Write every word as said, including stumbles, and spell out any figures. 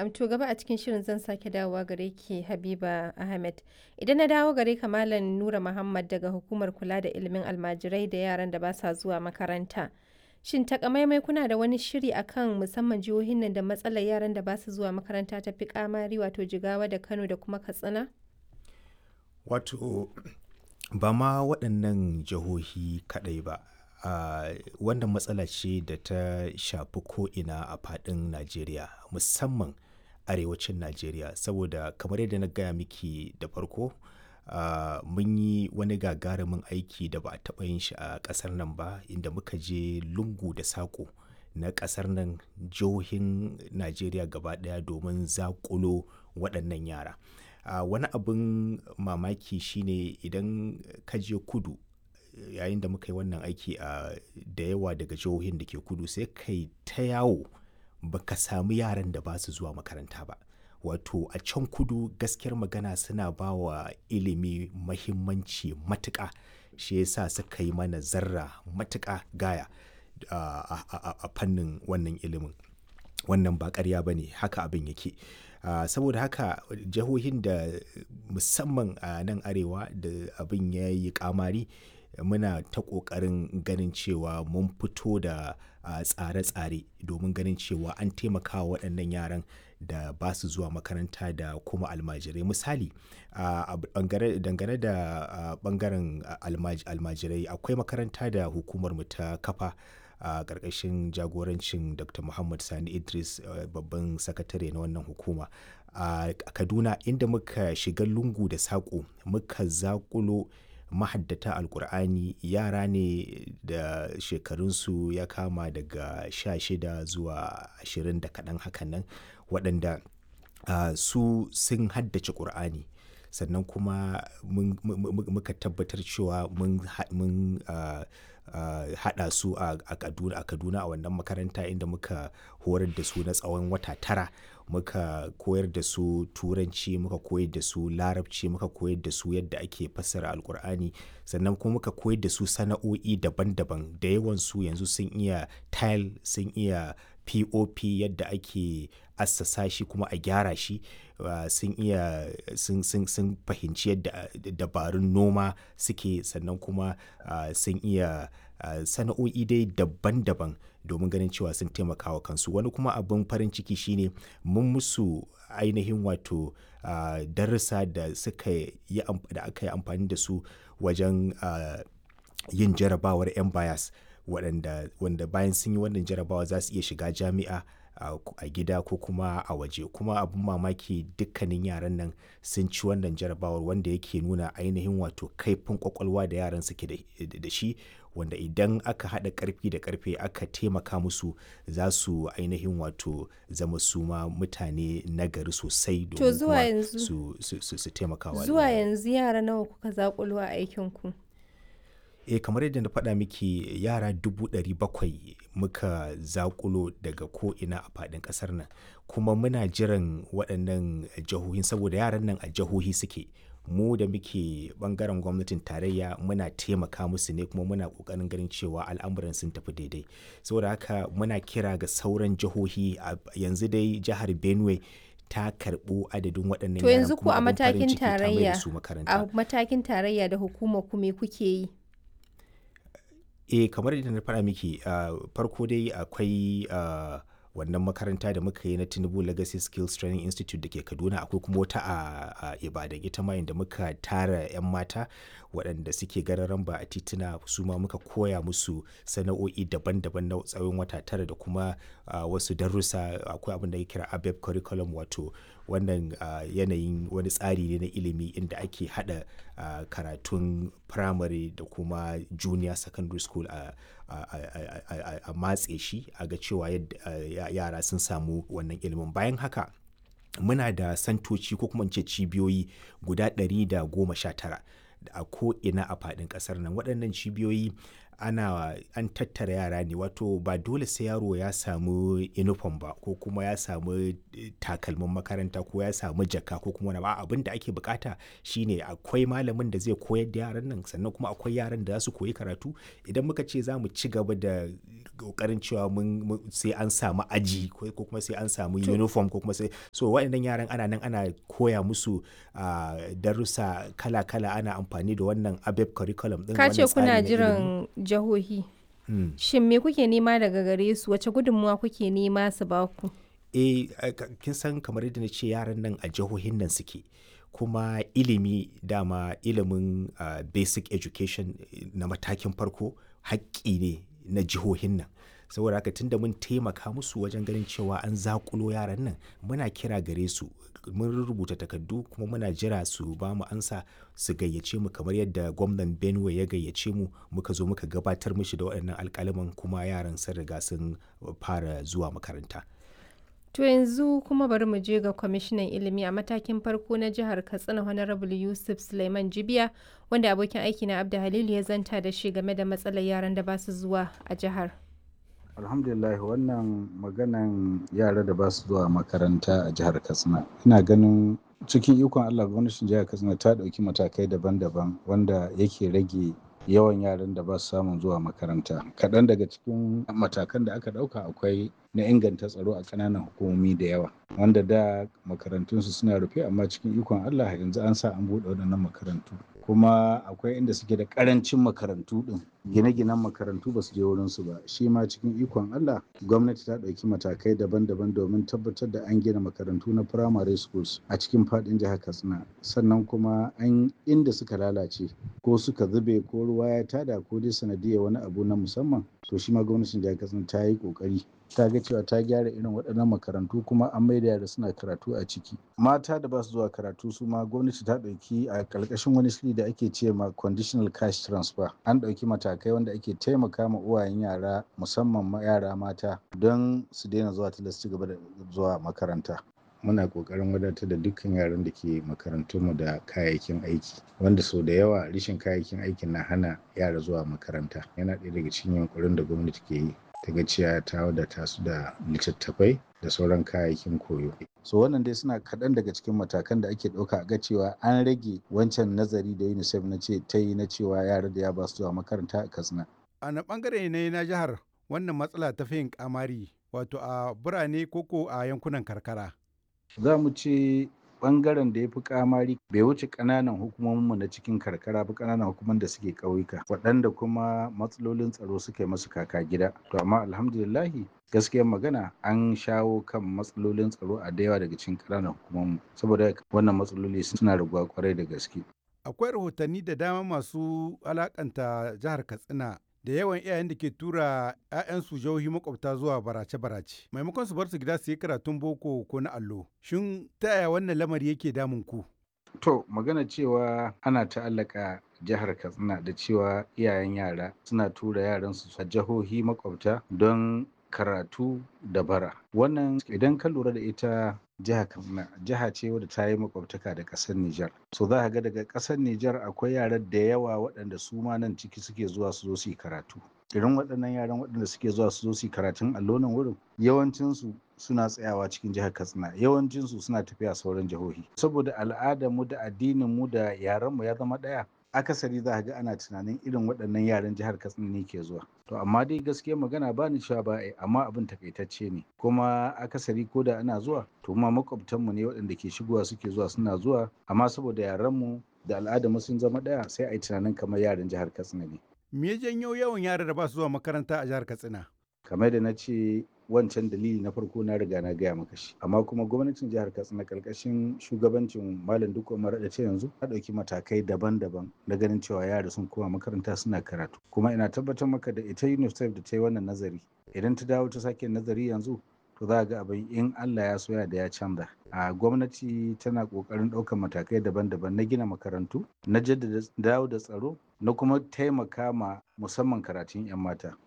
Na'am, to gaba a cikin shirin zan sake dawowa gare ki Habiba Ahmed. Idan na dawo gare ka Malam Nura Muhammad daga Hukumar Kula da Ilimin Almajirai da yaran da ba sa zuwa makaranta. Shin takamaimai kuna da wani shiri akan musamman jihohin nan da matsalar yaran da ba su zuwa makaranta ta fi kamari wato Jigawa da Kano da kuma Katsina? Wato ba ma waɗannan jihohi kaɗai ba. Uh, wannan matsala ce da ta shafi ko'ina a faɗin Najeriya, musamman arewacin Najeriya, saboda kamar yadda na gaya miki da farko, uh, mun yi wani gagarumin aiki da ba a taɓa yin shi a ƙasar nan ba, inda muka je lungu da saƙo na ƙasar nan, jihohin Najeriya gaba ɗaya domin zaƙulo waɗannan yara. Uh, wani abin mamaki shine idan ka je kudu, yayin da muka yi wannan aiki a da yawa daga jihohin da ke kudu, sai kai ta yawo baka samu yaran da ba su zuwa makaranta ba. Wato a can kudu gaskiyar magana suna ba wa ilimi mahimmanci matuƙa, shi yasa suka yi mana zarra matuƙa gaya a, a, a fannin wannan ilimin. Wannan ba ƙarya ba ne, haka abin yake. Uh, saboda haka jihohin da musamman a uh, nan arewa da abin ya yi ƙamari, muna ta ƙoƙarin ganin cewa mun fito da uh, tsare-tsare domin ganin cewa an taimaka wa waɗannan yaran da ba su zuwa makaranta da kuma almajirai. Misali, uh, dangane da ɓangaren uh, almaj almajirai, akwai makaranta da hukumar mu ta kafa a uh, ƙarƙashin jagorancin Doctor Muhammad Sani Idris, uh, babban sakatare na wannan hukuma a uh, Kaduna, inda muka shiga lungu da saƙo muka zaƙulo mahaddata alkur'ani, yara ne da shekarunsu ya kama daga sha shida zuwa ashirin da kaɗan hakan nan, waɗanda uh, su sun haddace ƙur'ani, sannan kuma muka tabbatar cewa mun uh, uh, haɗa su a Kaduna a Kaduna a wannan makaranta, inda muka horar da su na tsawon wata tara. Muka koyar da su turanci, muka koyar da su larabci, muka koyar da su yadda ake fassara alkur'ani, sannan kuma muka koyar da su sana'o'i daban-daban. Da yawan su yanzu sun iya tile, sun iya P O P, yadda ake assasa shi kuma a gyara shi, uh, sun iya sun, sun, sun fahimci yadda dabarun noma suke, sannan kuma uh, sun iya uh, sana'o'i dai daban-daban domin ganin cewa sun taimaka wa kansu. Wani kuma abin farin ciki shine mun musu ainihin wato uh, darussa da suka yi da aka yi amfani da su wajen uh, yin jarabawar M bias, waɗanda wanda bayan sun yi wannan jarabawa za su iya shiga jami'a uh, a gida ko kuma a waje. Kuma abin mamaki, dukkanin yaran nan sun ci wannan jarabawar, wanda yake nuna ainihin wato kaifin kwakwalwa da yaran suke da shi, wanda idan aka haɗa ƙarfi da ƙarfe aka taimaka musu, za su ainihin wato zama su ma mutane nagari sosai domin kuma su, su, su, su taimaka wa. Zuwa yanzu yara nawa kuka zaƙulo a aikinku? Eh, kamar yadda na faɗa miki, yara dubu ɗari bakwai muka zaƙulo daga ko'ina a faɗin ƙasar nan, kuma muna jiran waɗannan jihohin, saboda yaran nan a jihohi suke. Mu da muke ɓangaren gwamnatin tarayya muna taimaka musu ne, kuma muna ƙoƙarin ganin cewa al'amuran sun tafi daidai. Saboda haka muna kira ga sauran jihohi. Yanzu dai jihar Benue ta karɓo adadin waɗannan yaran, yanzu ku a matakin tarayya a matakin tarayya da hukumar ku me kuke yi? Eh, kamar yadda na faɗa miki, uh, farko dai akwai uh, wannan makaranta da muka yi na Tinubu Legacy Skills Training Institute da ke Kaduna. Akwai kuma wata a, a Ibadan, ita ma inda muka tara 'yan mata waɗanda suke gararan ba a tituna, su ma muka koya musu sana'o'i daban-daban na tsawon wata tara, da kuma uh, wasu darussa. Akwai abin da ya kira A B E P curriculum, wato wannan uh, yanayin wani tsari ne na ilimi inda ake haɗa uh, karatun primary da kuma junior secondary school a a matse shi, a ga cewa yadda yara sun samu wannan ilimin. Bayan haka muna da santoci ko kuma ce cibiyoyi guda ɗari da goma sha tara a ko'ina a faɗin ƙasar nan. Waɗannan cibiyoyi ana an tattara yara ne, wato ba dole sai yaro ya samu uniform ba, ko kuma ya samu takalmin makaranta, ko ya samu jaka, ko kuma wani ba. Abin da ake bukata shine akwai malamin da zai koyar da yaran nan, sannan kuma akwai yaran da za su koyi karatu. Idan muka ce za mu ci gaba da kokarin cewa mun sai an samu aji ko kuma sai an samu To, uniform ko kuma sai so waɗannan yaran ana nan ana koya musu uh, darussa kala-kala ana amfani da wannan A B E P curriculum din ka ce wannan tsari kuna na ilimi. jiran jihohi. Mm. Shin me kuke nema daga gare su? Wace gudunmuwa kuke nema su ba ku? Eh, kin san kamar yadda na ce yaran nan a jihohin nan suke kuma ilimi dama ilimin uh, basic education na matakin farko haƙƙi ne na jihohin nan saboda haka tunda mun taimaka musu wajen ganin cewa an zakulo yaran nan muna kira gare su mun rubuta takardu kuma muna jira su ba mu ansa su gayyace mu kamar yadda gwamnan Benue ya gayyace mu muka zo muka gabatar mishi da waɗannan alƙaliman kuma yaran sun riga sun fara zuwa makaranta. To yanzu kuma bari mu je ga kwamishinan ilimi a matakin farko na jihar Katsina Honorable Yusuf Suleiman Jibiya wanda abokin aiki na Abda Halilu ya zanta da shi game da matsalar yaran da ba su zuwa a jihar. Alhamdulillah wannan maganan yara da ba su zuwa makaranta a jihar Katsina. Ina ganin cikin ikon Allah gwamnatin jihar Katsina ta ɗauki matakai daban-daban wanda yake rage yawan yaran da ba su samun zuwa makaranta. Kaɗan daga cikin matakan da aka ɗauka akwai na inganta tsaro a ƙananan hukumomi da yawa wanda da makarantunsu suna rufe amma cikin ikon Allah yanzu an sa an buɗe waɗannan makarantu. Kuma akwai inda suke da ƙarancin makarantu ɗin gine-ginen makarantu ba su je wurinsu ba shi ma cikin ikon Allah gwamnati ta ɗauki matakai daban-daban domin tabbatar da an gina makarantu na primary schools a cikin faɗin jihar Katsina sannan kuma an inda suka lalace ko suka zube ko ruwa ya tada ko dai sanadiyar wani abu na musamman to shi ma gwamnatin jihar Katsina ta yi ƙoƙari ta ga cewa ta gyara irin waɗannan makarantu kuma an maida yara suna karatu a ciki mata da ba su zuwa karatu su ma gwamnati ta ɗauki a ƙarƙashin wani shiri da ake ce ma conditional cash transfer an ɗauki matakai wanda ake taimaka ma uwayen yara musamman ma yara mata don su daina zuwa tilas ci gaba da zuwa makaranta muna ƙoƙarin wadatar da dukkan yaran da ke makarantunmu da kayayyakin aiki wanda sau da yawa rashin kayayyakin aikin na hana yara zuwa makaranta yana ɗaya daga cikin yunƙurin da gwamnati ke yi ta ga cewa ta wadata su da littattafai da sauran kayayyakin koyo. So wannan dai suna kaɗan daga cikin matakan da ake ɗauka a ga cewa an rage wancan nazari da UNICEF na ce ta yi na cewa yara da ya ba su zuwa makaranta a Katsina. A na ɓangare ne na jihar wannan matsala ta fi yin kamari wato a birane koko a yankunan karkara. Za mu ce bangaren da ya fi kamari bai wuce ƙananan hukumominmu na cikin karkara ba ƙananan hukumomin da suke ƙauyuka waɗanda kuma matsalolin tsaro suka yi masu kaka gida to amma alhamdulillahi gaskiyar magana an shawo kan matsalolin tsaro a da yawa daga cikin ƙananan hukumominmu saboda wannan matsaloli suna raguwa kwarai da gaske. Akwai rahotanni da dama masu alakanta jihar Katsina da yawan iyayen da ke tura 'ya'yansu jihohi makwabta zuwa barace-barace maimakon su bar su gida su yi karatun boko ko na allo shin ta yaya wannan lamari yake damun ku? To magana cewa ana ta'allaka jihar Katsina da cewa iyayen yara suna tura yaransu a jihohi makwabta don karatu da bara wannan idan ka lura da ita jiha Katsina jiha ce wadda ta yi makwabtaka da ƙasar Nijar. So za ka ga daga ƙasar Nijar akwai yara da yawa waɗanda su ma nan ciki suke zuwa su zo su yi karatu. Irin waɗannan yaran waɗanda suke zuwa su zo su yi karatun allo nan wurin yawancinsu suna tsayawa cikin jihar Katsina yawancinsu suna tafiya sauran jihohi. Saboda al'adar mu da addinin mu da yaren mu ya zama ɗaya akasari za ka ga ana tunanin irin waɗannan yaran jihar Katsina ne ke zuwa. To amma dai gaskiya magana ba ni cewa ba amma abin takaitacce ne kuma akasari ko da ana zuwa to ma makwabtanmu ne waɗanda ke shigowa suke zuwa suna zuwa amma saboda yaranmu da al'adarmu sun zama ɗaya sai a yi tunanin kamar yaran jihar Katsina ne. Me ya janyo yawan yara da ba su zuwa makaranta a jihar Katsina? Kamar da na ce wancan dalili na farko na riga na gaya maka shi amma kuma gwamnatin jihar Katsina karkashin shugabancin Malam Dukko Umar da ce yanzu ta ɗauki matakai daban-daban na ganin cewa yara sun koma makaranta suna karatu kuma ina tabbatar maka da ita UNICEF da ta yi wannan nazari idan ta dawo ta sake nazari yanzu to za ga abin in Allah ya soya da ya canza a gwamnati tana kokarin ɗaukar matakai daban-daban na gina makarantu na jaddada dawo da tsaro na kuma taimaka ma musamman karatun 'yan mata